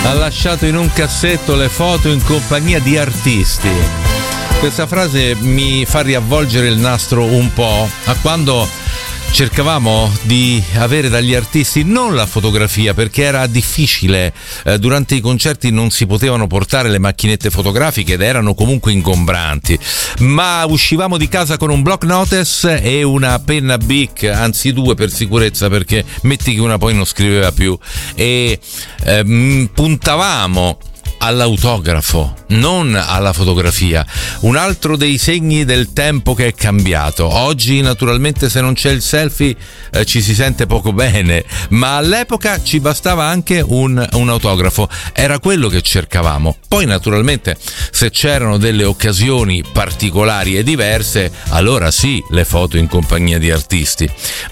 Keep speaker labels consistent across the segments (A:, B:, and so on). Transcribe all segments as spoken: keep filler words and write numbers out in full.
A: ha lasciato in un cassetto le foto in compagnia di artisti. Questa frase mi fa riavvolgere il nastro un po' a quando cercavamo di avere dagli artisti non la fotografia, perché era difficile, eh, durante i concerti non si potevano portare le macchinette fotografiche ed erano comunque ingombranti, ma uscivamo di casa con un block notice e una penna Bic, anzi due per sicurezza, perché metti che una poi non scriveva più, e eh, puntavamo all'autografo, non alla fotografia. Un altro dei segni del tempo che è cambiato. Oggi naturalmente se non c'è il selfie eh, ci si sente poco bene, ma all'epoca ci bastava anche un, un autografo, era quello che cercavamo. Poi naturalmente se c'erano delle occasioni particolari e diverse, allora sì, le foto in compagnia di artisti,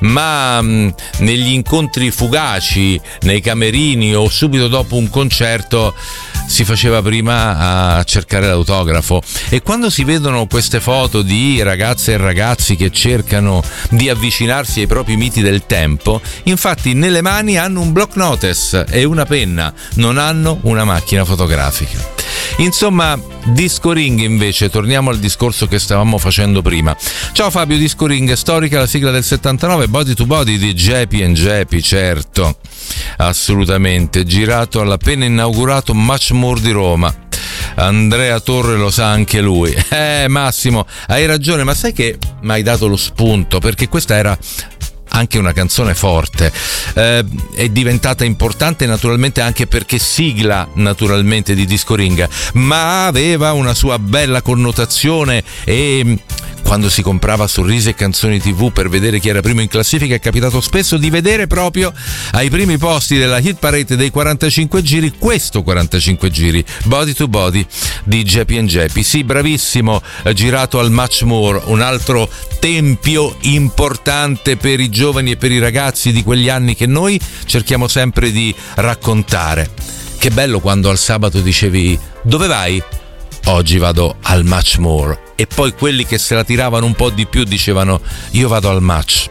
A: ma mh, negli incontri fugaci, nei camerini o subito dopo un concerto si faceva prima a cercare l'autografo. E quando si vedono queste foto di ragazze e ragazzi che cercano di avvicinarsi ai propri miti del tempo, infatti nelle mani hanno un block notice e una penna, non hanno una macchina fotografica. Insomma, Disco Ring invece, torniamo al discorso che stavamo facendo prima. Ciao Fabio, Disco Ring, storica la sigla del settantanove, Body to Body di Jeppy and Jeppy, certo, assolutamente, girato all'appena inaugurato Much More di Roma. Andrea Torre lo sa anche lui. Eh Massimo, hai ragione, ma sai che mi hai dato lo spunto, perché questa era anche una canzone forte, eh, è diventata importante naturalmente anche perché sigla naturalmente di Disco Ring, ma aveva una sua bella connotazione e quando si comprava Sorrisi e Canzoni tivù per vedere chi era primo in classifica è capitato spesso di vedere proprio ai primi posti della hit parade dei quarantacinque giri questo quarantacinque giri, Body to Body di Jeppy and Jeppy. Sì, bravissimo, girato al Much More, un altro tempio importante per i giovani e per i ragazzi di quegli anni che noi cerchiamo sempre di raccontare. Che bello quando al sabato dicevi: dove vai? Oggi vado al Much More. E poi quelli che se la tiravano un po' di più dicevano: io vado al Much.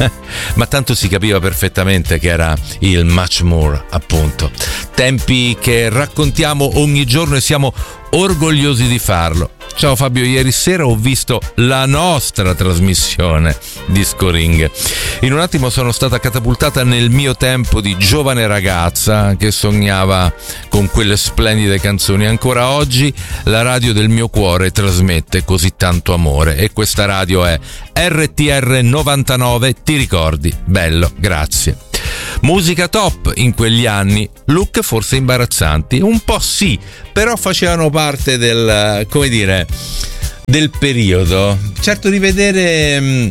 A: Ma tanto si capiva perfettamente che era il Much More, appunto. Tempi che raccontiamo ogni giorno e siamo orgogliosi di farlo. Ciao Fabio, ieri sera ho visto la nostra trasmissione Disco Ring. In un attimo sono stata catapultata nel mio tempo di giovane ragazza che sognava con quelle splendide canzoni. Ancora oggi la radio del mio cuore trasmette così tanto amore e questa radio è R T R novantanove, ti ricordi? Bello, grazie. Musica top in quegli anni, look forse imbarazzanti, un po' sì, però facevano parte del, come dire, del periodo. Certo, di vedere mh,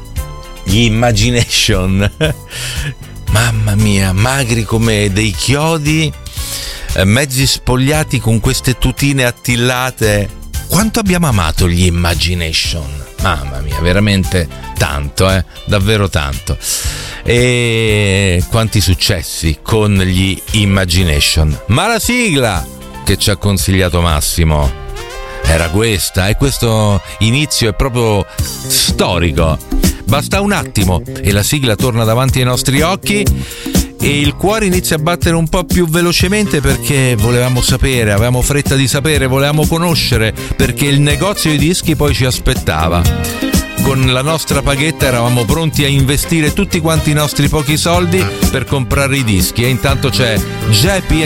A: gli Imagination, mamma mia, magri come dei chiodi, eh, mezzi spogliati con queste tutine attillate. Quanto abbiamo amato gli Imagination, mamma mia, veramente tanto, eh, davvero tanto. E quanti successi con gli Imagination. Ma la sigla che ci ha consigliato Massimo era questa, e questo inizio è proprio storico. Basta un attimo e la sigla torna davanti ai nostri occhi e il cuore inizia a battere un po' più velocemente perché volevamo sapere, avevamo fretta di sapere, volevamo conoscere, perché il negozio di dischi poi ci aspettava. Con la nostra paghetta eravamo pronti a investire tutti quanti i nostri pochi soldi per comprare i dischi, e intanto c'è Jeppy